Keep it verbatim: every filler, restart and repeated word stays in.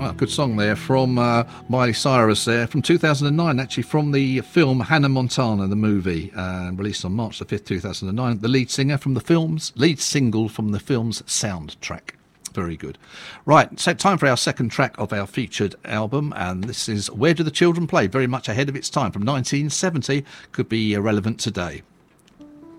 Oh, good song there from uh, Miley Cyrus there from two thousand nine, actually from the film Hannah Montana, the movie, uh, released on March the fifth, two thousand nine. The lead singer from the film's, lead single from the film's soundtrack. Very good. Right, so time for our second track of our featured album, and this is Where Do the Children Play? Very much ahead of its time, from nineteen seventy, could be relevant today.